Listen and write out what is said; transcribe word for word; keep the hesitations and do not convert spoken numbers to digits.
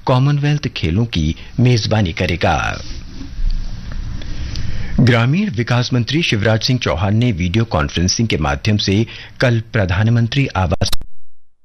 Commonwealth खेलों की मेजबानी करेगा। ग्रामीण विकास मंत्री शिवराज सिंह चौहान ने वीडियो कॉन्फ्रेंसिंग के माध्यम से कल प्रधानमंत्री आवास